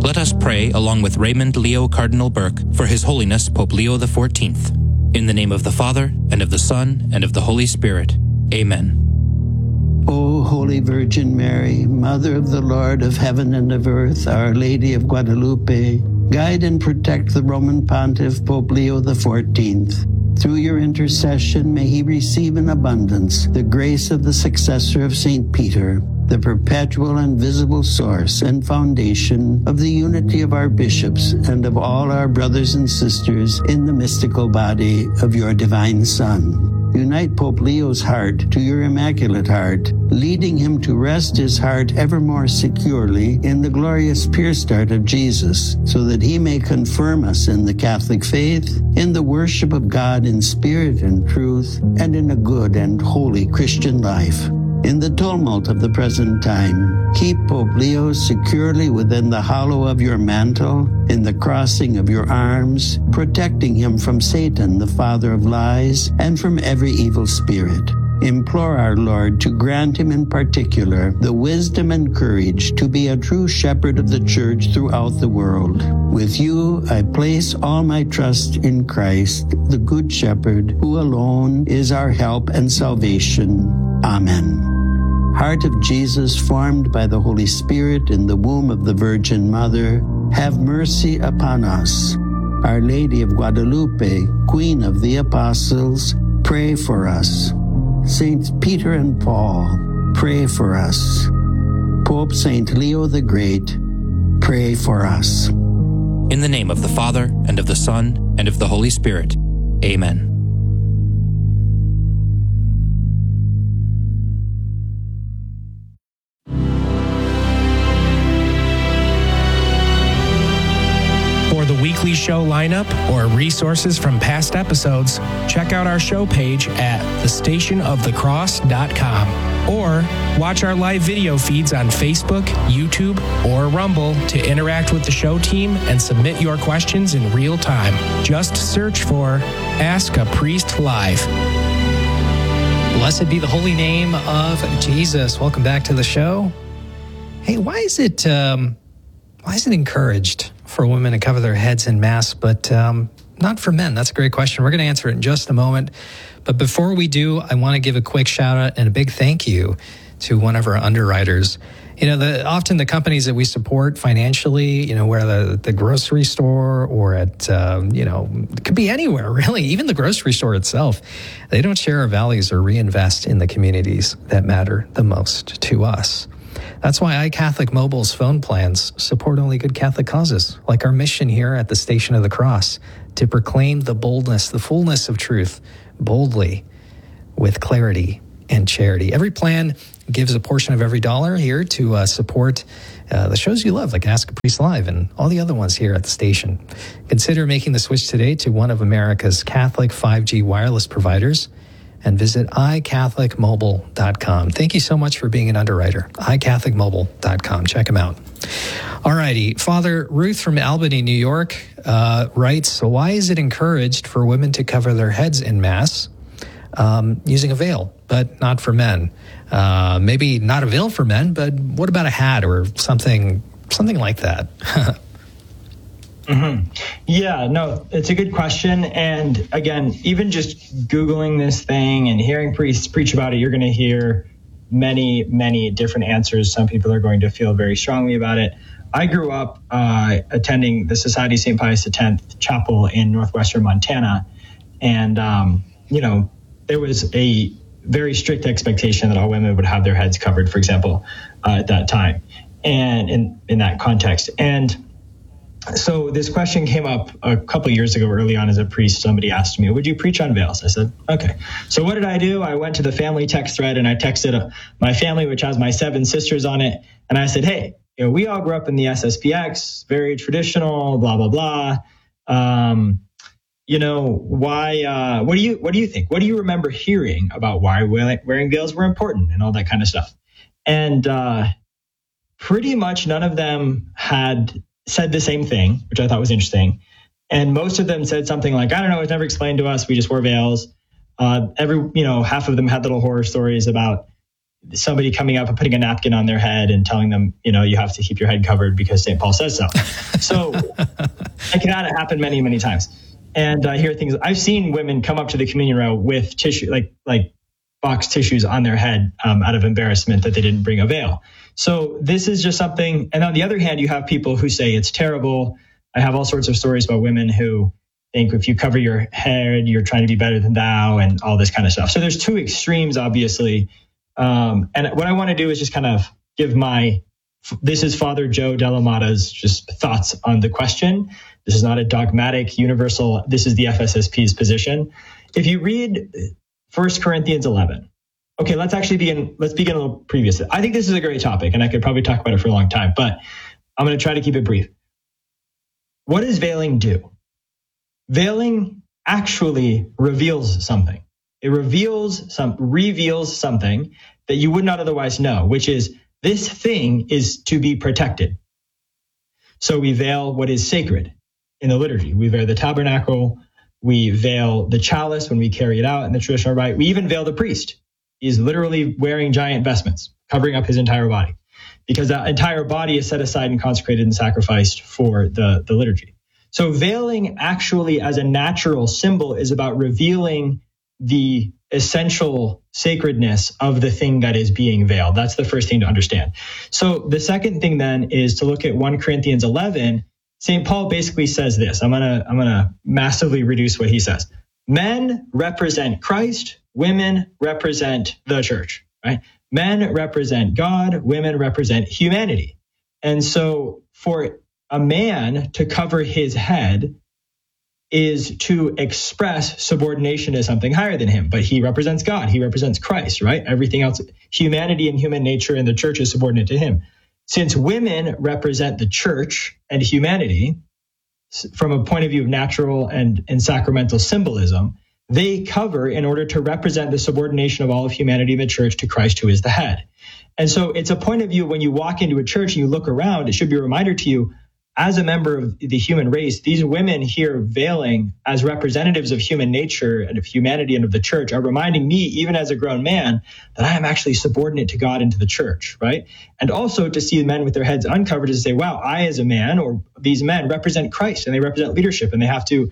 Let us pray along with Raymond Leo Cardinal Burke for His Holiness Pope Leo XIV. In the name of the Father, and of the Son, and of the Holy Spirit. Amen. O Holy Virgin Mary, Mother of the Lord of heaven and of earth, Our Lady of Guadalupe, guide and protect the Roman Pontiff Pope Leo XIV. Through your intercession, may he receive in abundance the grace of the successor of St. Peter, the perpetual and visible source and foundation of the unity of our bishops and of all our brothers and sisters in the mystical body of your divine Son. Unite Pope Leo's heart to your Immaculate Heart, leading him to rest his heart ever more securely in the glorious pierced heart of Jesus, so that he may confirm us in the Catholic faith, in the worship of God in spirit and truth, and in a good and holy Christian life. In the tumult of the present time, keep Pope Leo securely within the hollow of your mantle, in the crossing of your arms, protecting him from Satan, the father of lies, and from every evil spirit. Implore our Lord to grant him in particular the wisdom and courage to be a true shepherd of the Church throughout the world. With you, I place all my trust in Christ, the Good Shepherd, who alone is our help and salvation. Amen. Heart of Jesus, formed by the Holy Spirit in the womb of the Virgin Mother, have mercy upon us. Our Lady of Guadalupe, Queen of the Apostles, pray for us. Saints Peter and Paul, pray for us. Pope Saint Leo the Great, pray for us. In the name of the Father, and of the Son, and of the Holy Spirit. Amen. Weekly show lineup or resources from past episodes, check out our show page at thestationofthecross.com or watch our live video feeds on Facebook, YouTube, or Rumble to interact with the show team and submit your questions in real time. Just search for Ask a Priest Live. Blessed be the holy name of Jesus. Welcome back to the show. Hey, why is it encouraged for women to cover their heads in Mass, but not for men? That's a great question. We're going to answer it in just a moment. But before we do, I want to give a quick shout out and a big thank you to one of our underwriters. You know, often the companies that we support financially, you know, where the grocery store or at, it could be anywhere, really, even the grocery store itself, they don't share our values or reinvest in the communities that matter the most to us. That's why iCatholic Mobile's phone plans support only good Catholic causes, like our mission here at the Station of the Cross, to proclaim the boldness, the fullness of truth, boldly, with clarity and charity. Every plan gives a portion of every dollar here to support the shows you love, like Ask a Priest Live and all the other ones here at the station. Consider making the switch today to one of America's Catholic 5G wireless providers, and visit iCatholicMobile.com. Thank you so much for being an underwriter. iCatholicMobile.com. Check them out. All righty. Father Ruth from Albany, New York, writes, why is it encouraged for women to cover their heads in Mass using a veil, but not for men? Maybe not a veil for men, but what about a hat or something like that? Mm-hmm. Yeah, no, it's a good question. And again, even just Googling this thing and hearing priests preach about it, you're going to hear many, many different answers. Some people are going to feel very strongly about it. I grew up attending the Society of St. Pius X Chapel in northwestern Montana. And, there was a very strict expectation that all women would have their heads covered, for example, at that time and in that context. And so this question came up a couple of years ago early on as a priest. Somebody asked me, would you preach on veils? I said, okay. So what did I do? I went to the family text thread and I texted my family, which has my 7 sisters on it. And I said, hey, we all grew up in the SSPX, very traditional, blah, blah, blah. Why, what do you think? What do you remember hearing about why wearing veils were important and all that kind of stuff? And pretty much none of them had said the same thing, which I thought was interesting. And most of them said something like, I don't know, it was never explained to us. We just wore veils. Half of them had little horror stories about somebody coming up and putting a napkin on their head and telling them, you have to keep your head covered because St. Paul says so. So it can happen many, many times. And I hear things. I've seen women come up to the communion rail with tissue, like box tissues on their head out of embarrassment that they didn't bring a veil. So this is just something. And on the other hand, you have people who say it's terrible. I have all sorts of stories about women who think if you cover your head, you're trying to be better than thou and all this kind of stuff. So there's two extremes, obviously. And what I want to do is just kind of give this is Father Joe Delamata's just thoughts on the question. This is not a dogmatic, universal, this is the FSSP's position. If you read 1 Corinthians 11, okay, let's begin a little previous. I think this is a great topic, and I could probably talk about it for a long time, but I'm going to try to keep it brief. What does veiling do? Veiling actually reveals something. It reveals something that you would not otherwise know, which is this thing is to be protected. So we veil what is sacred in the liturgy. We veil the tabernacle. We veil the chalice when we carry it out in the traditional rite. We even veil the priest. He's literally wearing giant vestments, covering up his entire body, because that entire body is set aside and consecrated and sacrificed for the liturgy. So veiling actually as a natural symbol is about revealing the essential sacredness of the thing that is being veiled. That's the first thing to understand. So the second thing then is to look at 1 Corinthians 11. St. Paul basically says this. I'm gonna massively reduce what he says. Men represent Christ, women represent the church, right? Men represent God, women represent humanity. And so for a man to cover his head is to express subordination to something higher than him, but he represents God, he represents Christ, right? Everything else, humanity and human nature and the church is subordinate to him. Since women represent the church and humanity from a point of view of natural and sacramental symbolism, they cover in order to represent the subordination of all of humanity in the church to Christ, who is the head. And so it's a point of view when you walk into a church and you look around, it should be a reminder to you, as a member of the human race, these women here veiling as representatives of human nature and of humanity and of the church are reminding me, even as a grown man, that I am actually subordinate to God and to the church, right? And also to see men with their heads uncovered is to say, wow, I as a man or these men represent Christ and they represent leadership and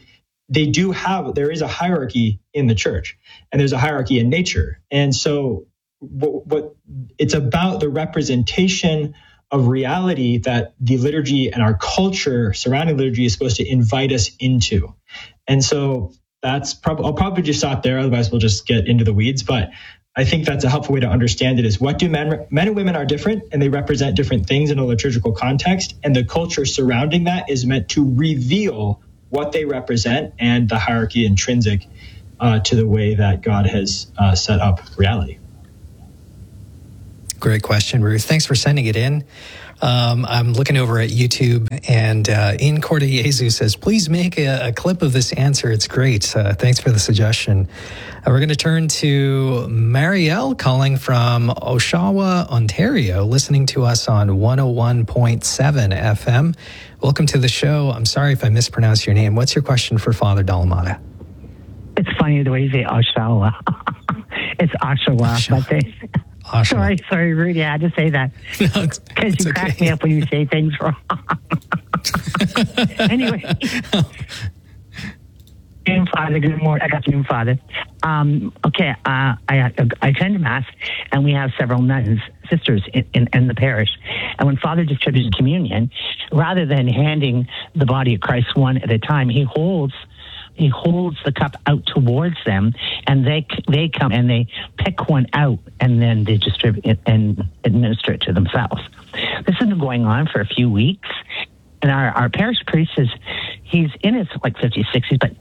there is a hierarchy in the church and there's a hierarchy in nature. And so what it's about the representation of reality that the liturgy and our culture surrounding liturgy is supposed to invite us into. And so I'll probably just stop there. Otherwise we'll just get into the weeds. But I think that's a helpful way to understand it is what do men and women are different and they represent different things in a liturgical context. And the culture surrounding that is meant to reveal what they represent and the hierarchy intrinsic to the way that God has set up reality. Great question, Ruth. Thanks for sending it in. I'm looking over at YouTube, and In Corte Jesu says, please make a clip of this answer. It's great. Thanks for the suggestion. We're going to turn to Marielle calling from Oshawa, Ontario, listening to us on 101.7 FM. Welcome to the show. I'm sorry if I mispronounced your name. What's your question for Father Delamata? It's funny the way you say Oshawa. It's Oshawa, but they... Oshawa. Sorry, Rudy, I had to say that. Because you crack me up when you say things wrong. Anyway. Father, good morning. I got you, Father. Okay, I attend Mass, and we have several nuns, sisters in the parish. And when Father distributes communion, rather than handing the body of Christ one at a time, he holds the cup out towards them, and they come and they pick one out, and then they distribute it and administer it to themselves. This has been going on for a few weeks, and our parish priest he's in his 50s, 60s, but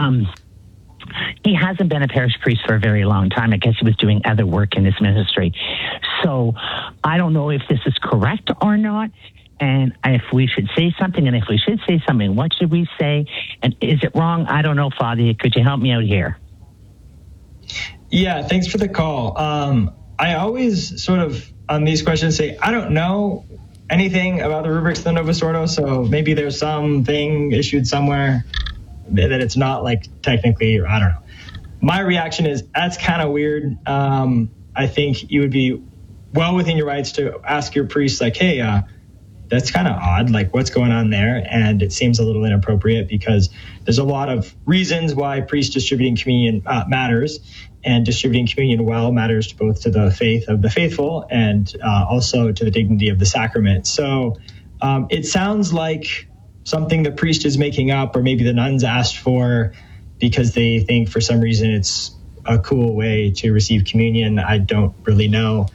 he hasn't been a parish priest for a very long time. I guess he was doing other work in his ministry. So I don't know if this is correct or not. And if we should say something, and if we should say something, what should we say? And is it wrong? I don't know, Father. Could you help me out here? Yeah, thanks for the call. I always sort of, on these questions, say, I don't know anything about the rubrics of the Novus Ordo, so maybe there's something issued somewhere that it's not technically, or I don't know. My reaction is, that's kind of weird. I think you would be well within your rights to ask your priest, like, hey, that's kind of odd. Like, what's going on there? And it seems a little inappropriate because there's a lot of reasons why priest distributing communion matters, and distributing communion well matters both to the faith of the faithful and also to the dignity of the sacrament. So it sounds like something the priest is making up, or maybe the nuns asked for because they think for some reason it's a cool way to receive communion. I don't really know.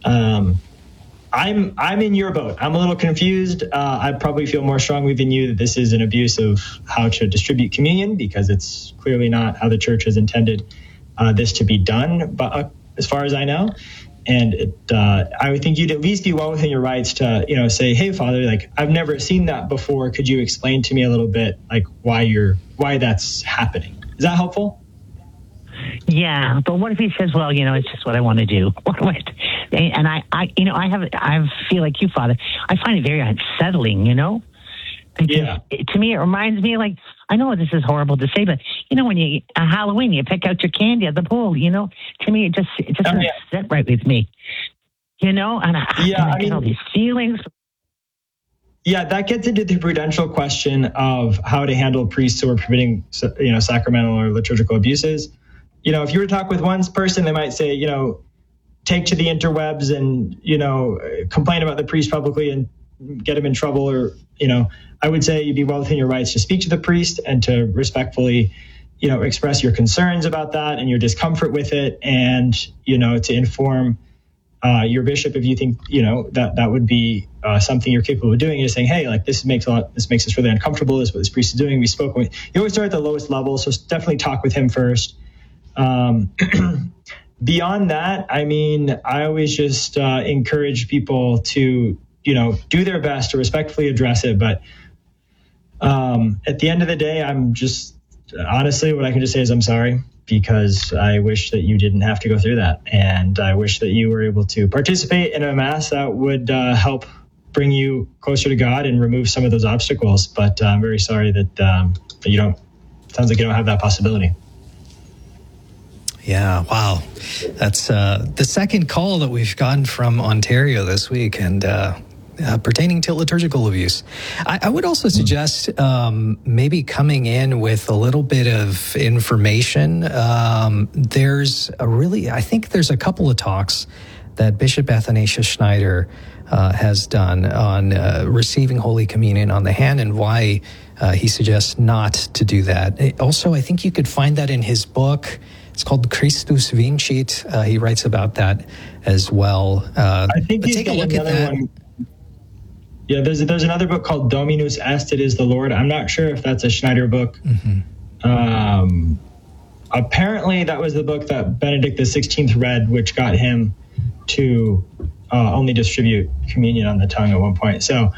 I'm in your boat. I'm a little confused. I probably feel more strongly than you that this is an abuse of how to distribute communion, because it's clearly not how the church has intended this to be done, but as far as I know. And I would think you'd at least be well within your rights to, say, hey, Father, like, I've never seen that before. Could you explain to me a little bit, like, why that's happening? Is that helpful? Yeah, but what if he says, well, it's just what I want to do? And I feel like you, Father. I find it very unsettling, Because to me, it reminds me, like, I know this is horrible to say, but when you Halloween, you pick out your candy at the pool. To me, it just doesn't sit right with me. And I get all these feelings. Yeah, that gets into the prudential question of how to handle priests who are permitting, sacramental or liturgical abuses. If you were to talk with one person, they might say, take to the interwebs and, complain about the priest publicly and get him in trouble. Or, I would say you'd be well within your rights to speak to the priest and to respectfully, express your concerns about that and your discomfort with it. And, to inform your bishop if you think, that would be something you're capable of doing. You're saying, hey, like, this makes us really uncomfortable. This is what this priest is doing. We spoke with, you always start at the lowest level. So definitely talk with him first. Beyond that, I always just encourage people to, do their best to respectfully address it. But at the end of the day, honestly, what I can just say is I'm sorry, because I wish that you didn't have to go through that. And I wish that you were able to participate in a mass that would help bring you closer to God and remove some of those obstacles. But I'm very sorry that you don't, sounds like you don't have that possibility. Yeah, wow. That's the second call that we've gotten from Ontario this week, and pertaining to liturgical abuse. I would also suggest maybe coming in with a little bit of information. I think there's a couple of talks that Bishop Athanasius Schneider has done on receiving Holy Communion on the hand and why he suggests not to do that. Also, I think you could find that in his book. It's called Christus Vincit. He writes about that as well. I think but take a look at that. One. Yeah, there's another book called Dominus Est, It Is the Lord. I'm not sure if that's a Schneider book. Mm-hmm. Apparently, that was the book that Benedict XVI read, which got him to only distribute communion on the tongue at one point. So,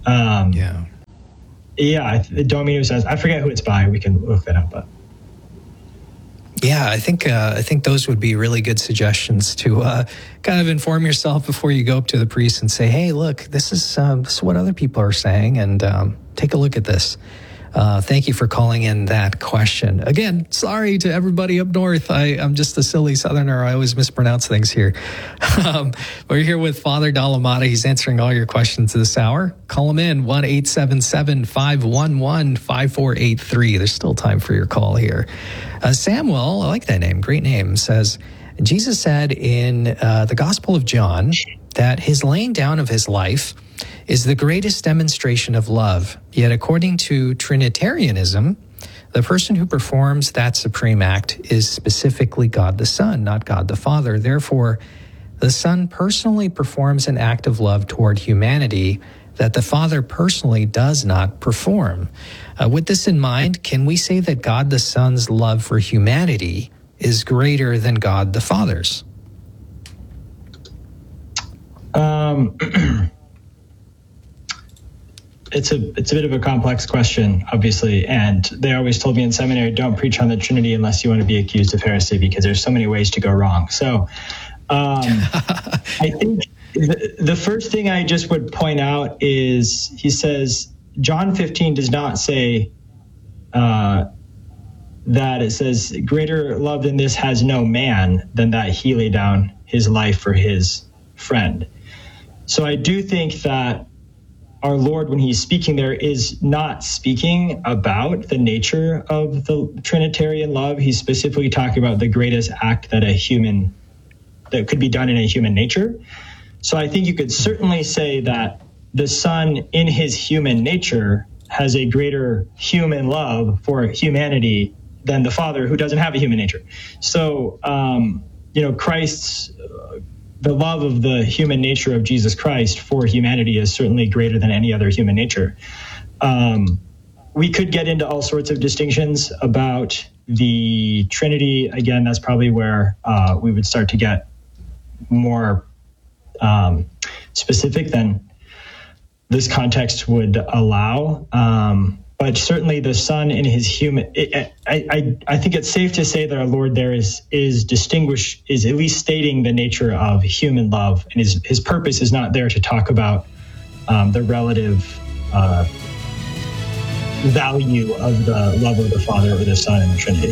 Dominus Est. I forget who it's by. We can look that up, but. Yeah, I think those would be really good suggestions to kind of inform yourself before you go up to the priest and say, "Hey, look, this is what other people are saying, and take a look at this." Thank you for calling in that question. Again, sorry to everybody up north. I'm just a silly Southerner. I always mispronounce things here. We're here with Father Dalamada. He's answering all your questions this hour. Call him in, 1-877-511-5483. There's still time for your call here. Samuel, I like that name, great name, says, Jesus said in the Gospel of John that his laying down of his life is the greatest demonstration of love. Yet according to Trinitarianism, the person who performs that supreme act is specifically God the Son, not God the Father. Therefore, the Son personally performs an act of love toward humanity that the Father personally does not perform. With this in mind, can we say that God the Son's love for humanity is greater than God the Father's? It's a bit of a complex question, obviously, and they always told me in seminary, don't preach on the Trinity unless you want to be accused of heresy, because there's so many ways to go wrong. So I think the first thing I just would point out is he says, John 15 does not say that it says, greater love than this has no man than that he lay down his life for his friend. So I do think that our Lord, when he's speaking there, is not speaking about the nature of the Trinitarian love. He's specifically talking about the greatest act that could be done in a human nature. So I think you could certainly say that the Son in his human nature has a greater human love for humanity than the Father, who doesn't have a human nature. So, Christ's the love of the human nature of Jesus Christ for humanity is certainly greater than any other human nature. We could get into all sorts of distinctions about the Trinity. Again, that's probably where we would start to get more specific than this context would allow. But certainly the Son in his human, I think it's safe to say that our Lord there is at least stating the nature of human love, and his purpose is not there to talk about the relative value of the love of the Father or the Son in the Trinity.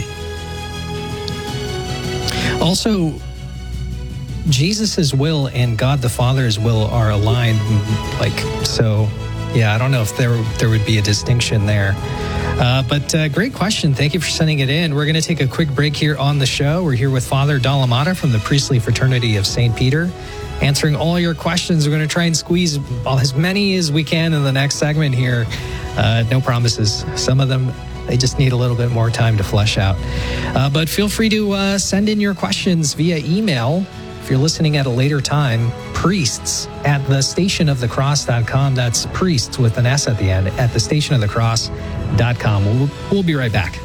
Also, Jesus' will and God the Father's will are aligned, so. Yeah, I don't know if there would be a distinction there. But great question. Thank you for sending it in. We're going to take a quick break here on the show. We're here with Father Dalamata from the Priestly Fraternity of St. Peter, answering all your questions. We're going to try and squeeze as many as we can in the next segment here. No promises. Some of them, they just need a little bit more time to flesh out. But feel free to send in your questions via email. If you're listening at a later time, priests@thestationofthecross.com. That's priests with an S at the end, at thestationofthecross.com. We'll be right back.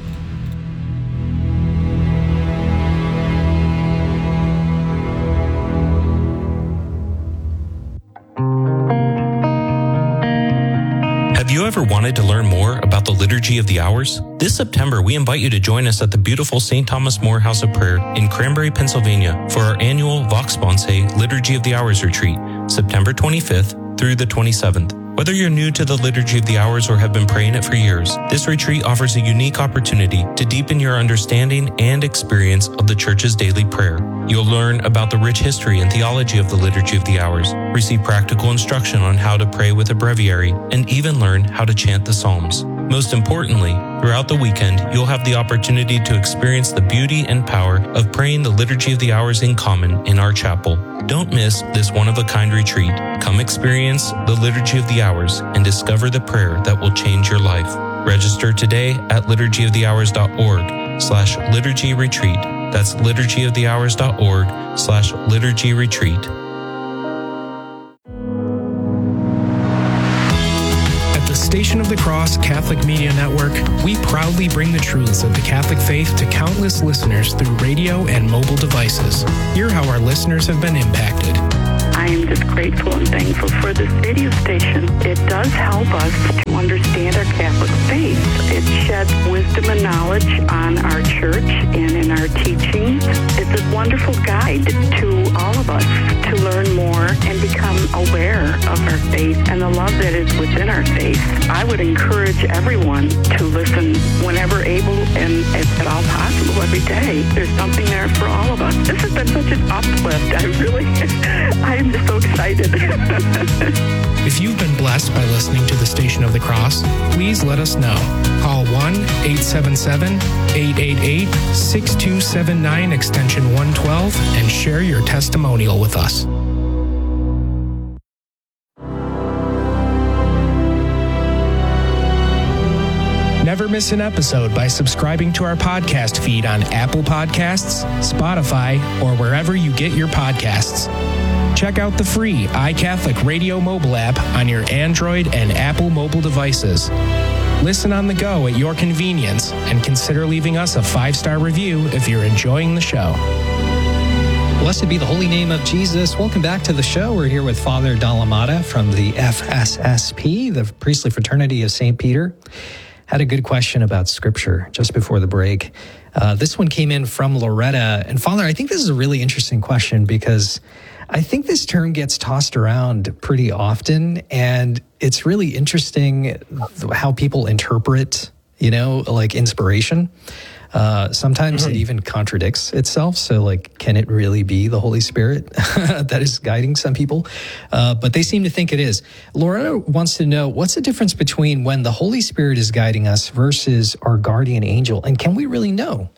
Have you ever wanted to learn more about the Liturgy of the Hours? This September, we invite you to join us at the beautiful St. Thomas More House of Prayer in Cranberry, Pennsylvania for our annual Vox Sponsae Liturgy of the Hours retreat, September 25th through the 27th. Whether you're new to the Liturgy of the Hours or have been praying it for years, this retreat offers a unique opportunity to deepen your understanding and experience of the Church's daily prayer. You'll learn about the rich history and theology of the Liturgy of the Hours, receive practical instruction on how to pray with a breviary, and even learn how to chant the Psalms. Most importantly, throughout the weekend, you'll have the opportunity to experience the beauty and power of praying the Liturgy of the Hours in common in our chapel. Don't miss this one-of-a-kind retreat. Come experience the Liturgy of the Hours and discover the prayer that will change your life. Register today at liturgyofthehours.org/liturgy retreat. That's liturgyofthehours.org/liturgy retreat. Station of the Cross Catholic Media Network, we proudly bring the truths of the Catholic faith to countless listeners through radio and mobile devices. Hear how our listeners have been impacted. I am just grateful and thankful for this radio station. It does help us to understand our Catholic faith. It sheds wisdom and knowledge on our church and in our teachings. It's a wonderful guide to all of us to learn more and become aware of our faith and the love that is within our faith. I would encourage everyone to listen whenever able and if at all possible every day. There's something there for all of us. This has been such an uplift. I'm just so excited. If you've been blessed by listening to the Station of the Cross, please let us know. Call 1-877-888-6279 extension 112 and share your testimonial with us. Never miss an episode by subscribing to our podcast feed on Apple Podcasts, Spotify, or wherever you get your podcasts. Check out the free iCatholic Radio mobile app on your Android and Apple mobile devices. Listen on the go at your convenience and consider leaving us a 5-star review if you're enjoying the show. Blessed be the holy name of Jesus. Welcome back to the show. We're here with Father Dalamata from the FSSP, the Priestly Fraternity of St. Peter. Had a good question about Scripture just before the break. This one came in from Loretta. And Father, I think this is a really interesting question because I think this term gets tossed around pretty often. And it's really interesting how people interpret, like inspiration. Sometimes it even contradicts itself. So, like, can it really be the Holy Spirit that is guiding some people? But they seem to think it is. Loretta wants to know, what's the difference between when the Holy Spirit is guiding us versus our guardian angel? And can we really know?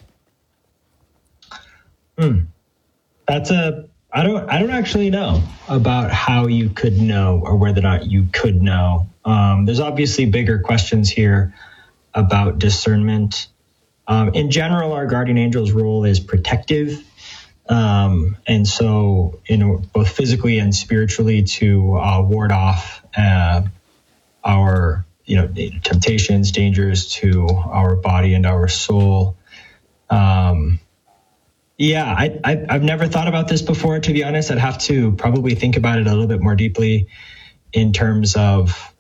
I don't actually know about how you could know or whether or not you could know. There's obviously bigger questions here about discernment. In general, our guardian angel's role is protective. And so, both physically and spiritually to ward off our, temptations, dangers to our body and our soul. I've never thought about this before, to be honest. I'd have to probably think about it a little bit more deeply in terms of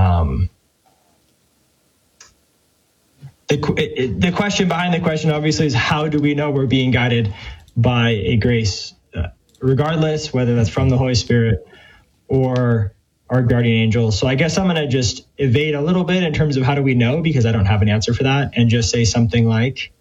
the question behind the question, obviously, is how do we know we're being guided by a grace, regardless whether that's from the Holy Spirit or our guardian angel. So I guess I'm going to just evade a little bit in terms of how do we know, because I don't have an answer for that, and just say something like,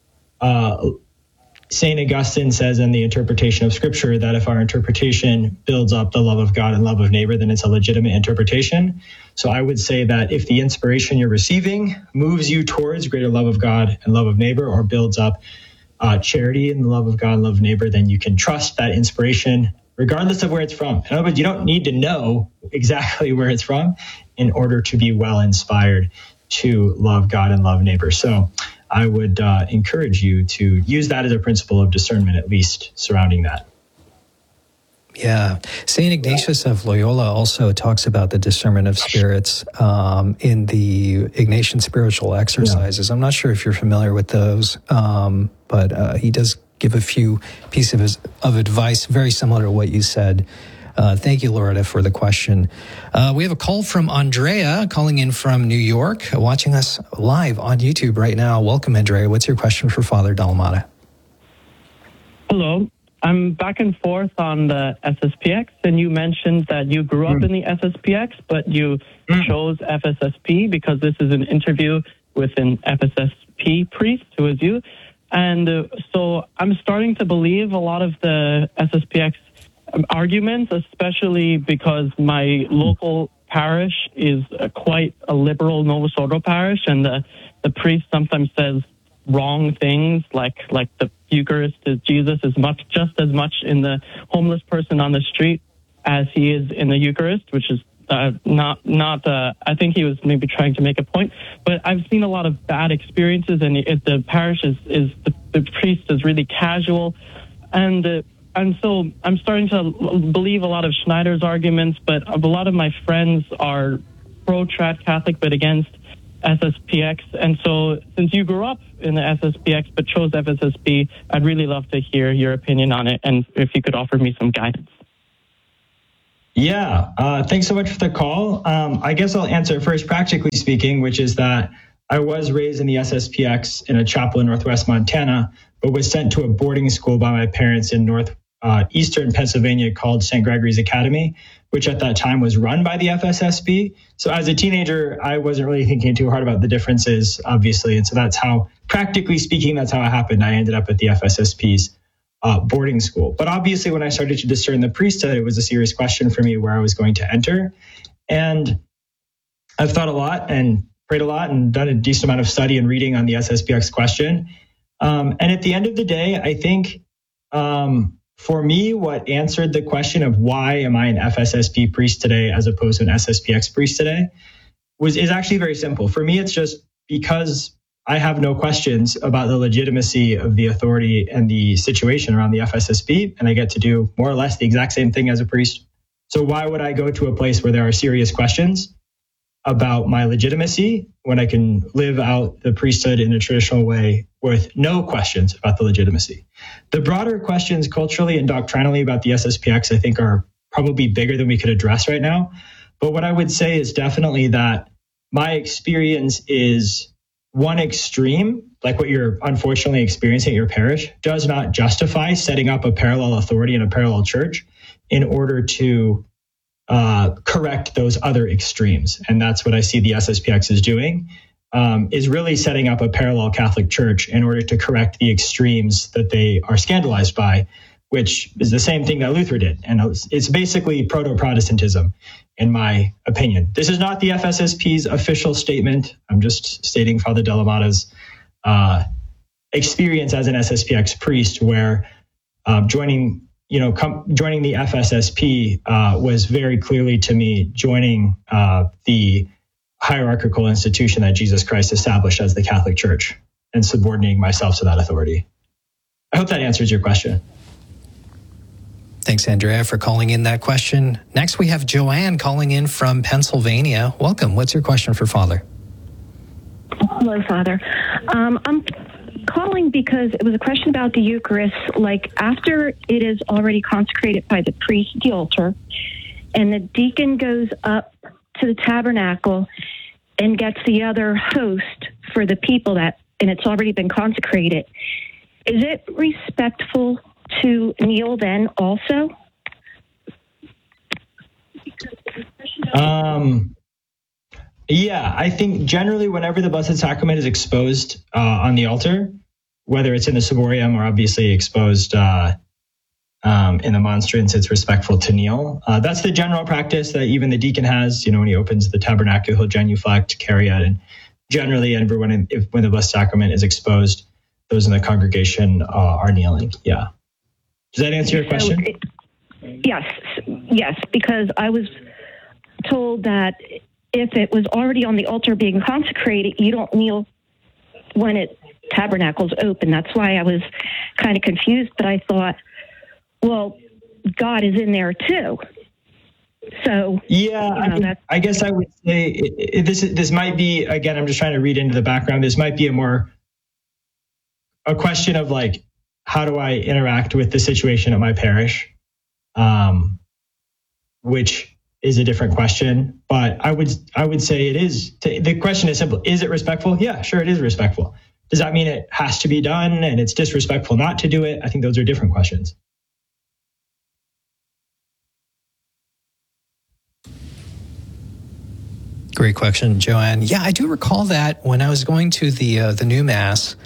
St. Augustine says in the interpretation of Scripture that if our interpretation builds up the love of God and love of neighbor, then it's a legitimate interpretation. So I would say that if the inspiration you're receiving moves you towards greater love of God and love of neighbor, or builds up charity and the love of God and love of neighbor, then you can trust that inspiration regardless of where it's from. In other words, you don't need to know exactly where it's from in order to be well inspired to love God and love neighbor. So I would encourage you to use that as a principle of discernment, at least surrounding that. Yeah. St. Ignatius of Loyola also talks about the discernment of spirits in the Ignatian spiritual exercises. I'm not sure if you're familiar with those, but he does give a few pieces of advice very similar to what you said. Thank you, Loretta, for the question. We have a call from Andrea calling in from New York, watching us live on YouTube right now. Welcome, Andrea. What's your question for Father Dallamada? Hello. I'm back and forth on the SSPX, and you mentioned that you grew up in the SSPX, but you chose FSSP because this is an interview with an FSSP priest who is you. And so I'm starting to believe a lot of the SSPX arguments, especially because my local parish is quite a liberal Novus Ordo parish, and the priest sometimes says wrong things, like the Eucharist is Jesus is just as much in the homeless person on the street as he is in the Eucharist, which is not. I think he was maybe trying to make a point, but I've seen a lot of bad experiences, and the parish is the priest is really casual, and so I'm starting to believe a lot of Schneider's arguments, but a lot of my friends are pro-trad Catholic but against SSPX. And so since you grew up in the SSPX but chose FSSP, I'd really love to hear your opinion on it, and if you could offer me some guidance. Yeah, thanks so much for the call. I guess I'll answer first, practically speaking, which is that I was raised in the SSPX in a chapel in Northwest Montana, but was sent to a boarding school by my parents in Eastern Pennsylvania called St. Gregory's Academy, which at that time was run by the FSSP. So as a teenager, I wasn't really thinking too hard about the differences, obviously. And so that's how, practically speaking, that's how it happened. I ended up at the FSSP's boarding school. But obviously, when I started to discern the priesthood, it was a serious question for me where I was going to enter. And I've thought a lot and prayed a lot and done a decent amount of study and reading on the SSPX question. And at the end of the day, I think for me, what answered the question of why am I an FSSP priest today as opposed to an SSPX priest today is actually very simple. For me, it's just because I have no questions about the legitimacy of the authority and the situation around the FSSP, and I get to do more or less the exact same thing as a priest. So why would I go to a place where there are serious questions about my legitimacy when I can live out the priesthood in a traditional way with no questions about the legitimacy? The broader questions culturally and doctrinally about the SSPX, I think, are probably bigger than we could address right now. But what I would say is definitely that my experience is one extreme, like what you're unfortunately experiencing at your parish, does not justify setting up a parallel authority in a parallel church in order to correct those other extremes. And that's what I see the SSPX is doing. is really setting up a parallel Catholic Church in order to correct the extremes that they are scandalized by, which is the same thing that Luther did. And it's basically proto-Protestantism, in my opinion. This is not the FSSP's official statement. I'm just stating Father Dallamata's experience as an SSPX priest, where joining the FSSP was very clearly to me joining the hierarchical institution that Jesus Christ established as the Catholic Church and subordinating myself to that authority. I hope that answers your question. Thanks, Andrea, for calling in that question. Next, we have Joanne calling in from Pennsylvania. Welcome. What's your question for Father? Hello, Father. I'm calling because it was a question about the Eucharist. Like, after it is already consecrated by the priest at the altar, and the deacon goes up to the tabernacle and gets the other host for the people and it's already been consecrated, is it respectful to kneel then also? Yeah, I think generally whenever the Blessed Sacrament is exposed on the altar, whether it's in the ciborium or obviously exposed in the monstrance, it's respectful to kneel. That's the general practice that even the deacon has. When he opens the tabernacle, he'll genuflect, carry out, and generally everyone, when the Blessed Sacrament is exposed, those in the congregation are kneeling. Yeah. Does that answer your question? Yes, because I was told that if it was already on the altar being consecrated, you don't kneel when tabernacle's open. That's why I was kind of confused, but I thought, well, God is in there too. So yeah, I guess I would say this might be, again, I'm just trying to read into the background. This might be a question of like, how do I interact with the situation at my parish? Which is a different question, but I would say it is. The question is simple. Is it respectful? Yeah, sure, it is respectful. Does that mean it has to be done and it's disrespectful not to do it? I think those are different questions. Great question, Joanne. Yeah, I do recall that when I was going to the new Mass,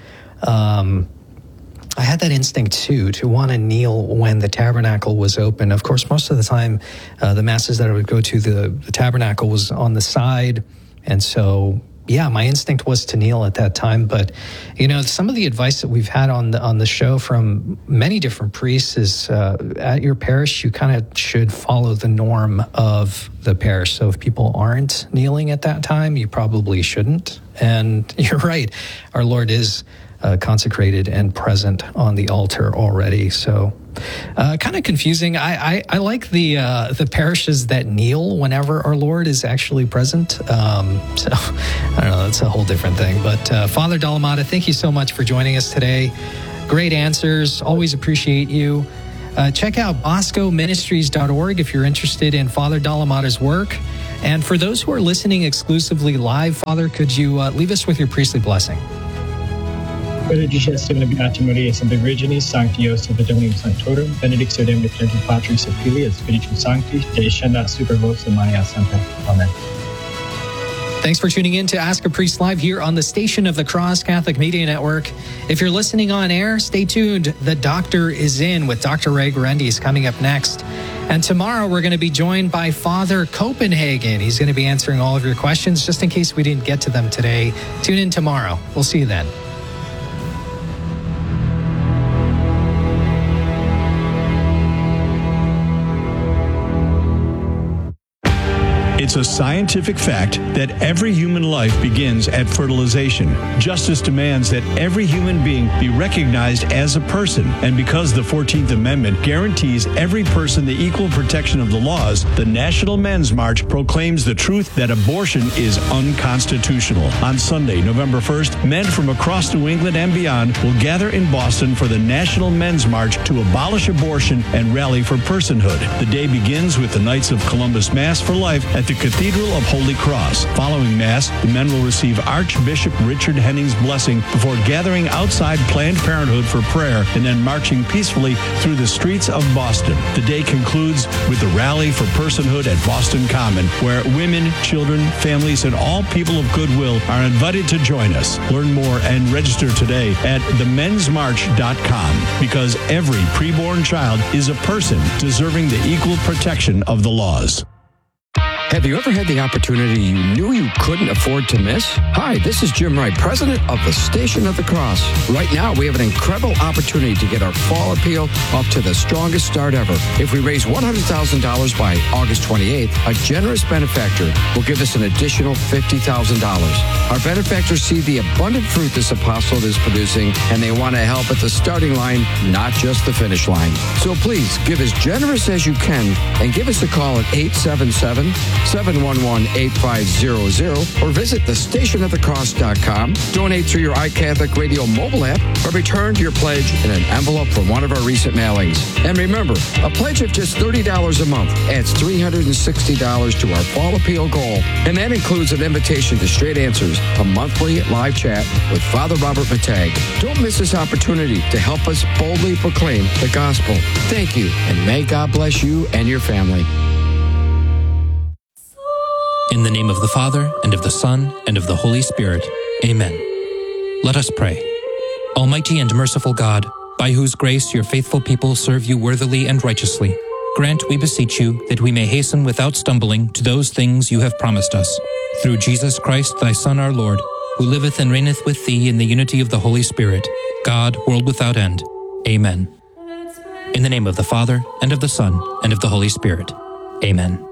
I had that instinct too, to want to kneel when the tabernacle was open. Of course, most of the time, the Masses that I would go to, the tabernacle was on the side. And so, yeah, my instinct was to kneel at that time. But, some of the advice that we've had on the show from many different priests is at your parish, you kind of should follow the norm of the parish. So if people aren't kneeling at that time, you probably shouldn't. And you're right, our Lord is consecrated and present on the altar already. So kind of confusing. I like the parishes that kneel whenever our Lord is actually present. So I don't know, that's a whole different thing. But Father Dallamata, thank you so much for joining us today. Great answers. Always appreciate you. Check out boscoministries.org if you're interested in Father Dallamata's work. And for those who are listening exclusively live, Father, could you leave us with your priestly blessing? Benedicestim Beata Maria Sancta Virginis, Sancti Joseph Dominium Sanctorum, Benedictio Omnipotens Patris et Filii et Spiritus Sancti, descendat super vos in Maria Sancta. Amen. Thanks for tuning in to Ask a Priest Live here on the Station of the Cross Catholic Media Network. If you're listening on air, stay tuned. The Doctor is In with Dr. Ray Guarendi coming up next. And tomorrow we're going to be joined by Father Copenhagen. He's going to be answering all of your questions just in case we didn't get to them today. Tune in tomorrow. We'll see you then. It's a scientific fact that every human life begins at fertilization. Justice demands that every human being be recognized as a person. And because the 14th Amendment guarantees every person the equal protection of the laws, the National Men's March proclaims the truth that abortion is unconstitutional. On Sunday, November 1st, men from across New England and beyond will gather in Boston for the National Men's March to abolish abortion and rally for personhood. The day begins with the Knights of Columbus Mass for Life at the Cathedral of Holy Cross. Following Mass, the men will receive Archbishop Richard Henning's blessing before gathering outside Planned Parenthood for prayer and then marching peacefully through the streets of Boston. The day concludes with the Rally for Personhood at Boston Common, where women, children, families, and all people of goodwill are invited to join us. Learn more and register today at themensmarch.com, because every preborn child is a person deserving the equal protection of the laws. Have you ever had the opportunity you knew you couldn't afford to miss? Hi, this is Jim Wright, president of the Station of the Cross. Right now, we have an incredible opportunity to get our fall appeal up to the strongest start ever. If we raise $100,000 by August 28th, a generous benefactor will give us an additional $50,000. Our benefactors see the abundant fruit this apostolate is producing, and they want to help at the starting line, not just the finish line. So please, give as generous as you can and give us a call at 877-711-8500 or visit thestationofthecross.com. Donate through your iCatholic Radio mobile app or return your pledge in an envelope from one of our recent mailings. And remember, a pledge of just $30 a month adds $360 to our fall appeal goal, and that includes an invitation to Straight Answers, a monthly live chat with Father Robert Matag. Don't miss this opportunity to help us boldly proclaim the gospel. Thank you, and may God bless you and your family. In the name of the Father, and of the Son, and of the Holy Spirit. Amen. Let us pray. Almighty and merciful God, by whose grace your faithful people serve you worthily and righteously, grant, we beseech you, that we may hasten without stumbling to those things you have promised us. Through Jesus Christ, thy Son, our Lord, who liveth and reigneth with thee in the unity of the Holy Spirit, God, world without end. Amen. In the name of the Father, and of the Son, and of the Holy Spirit. Amen.